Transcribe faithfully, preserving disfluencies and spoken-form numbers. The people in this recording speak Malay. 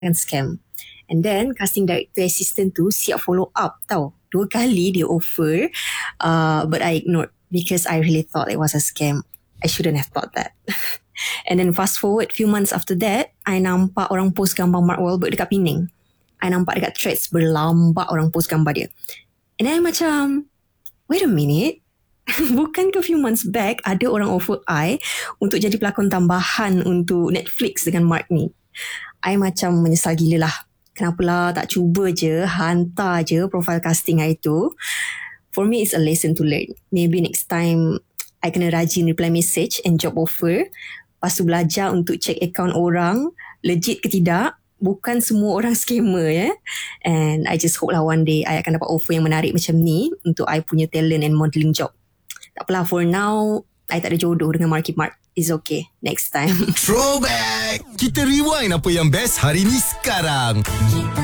scam. And then casting director assistant tu siap follow up tau. Dua kali dia offer, uh, but I ignored because I really thought it was a scam. I shouldn't have thought that. And then fast forward few months after that, I nampak orang post gambar Mark Wahlberg dekat Penang. I nampak dekat threads berlambak orang post gambar dia. And I macam, wait a minute, bukan ke few months back ada orang offer I untuk jadi pelakon tambahan untuk Netflix dengan Mark ni. I macam menyesal gila lah. Kenapalah tak cuba je, hantar je profile casting I tu. For me it's a lesson to learn. Maybe next time I kena rajin reply message and job offer. Lepas tu belajar untuk check account orang legit ke tidak. Bukan semua orang scammer ya. And I just hope lah one day I akan dapat offer yang menarik macam ni untuk I punya talent and modelling job. Tak apalah, for now I tak ada jodoh dengan Marky Mark. It's okay, next time. Throwback. Kita rewind apa yang best hari ni sekarang.